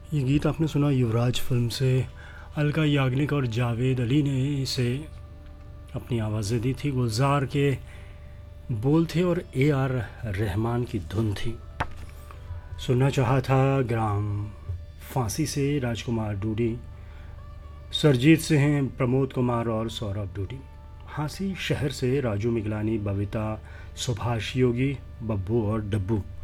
ये गीत आपने सुना युवराज फिल्म से। अलका याग्निक और जावेद अली ने इसे अपनी आवाज़ें दी थी। गुलजार के बोल थे और ए आर रहमान की धुन थी। सुनना चाहा था ग्राम फांसी से राजकुमार डूडी, सरजीत सिंह, प्रमोद कुमार और सौरभ डूडी। हांसी शहर से राजू मिगलानी, बबीता, सुभाष योगी, बब्बू और डब्बू।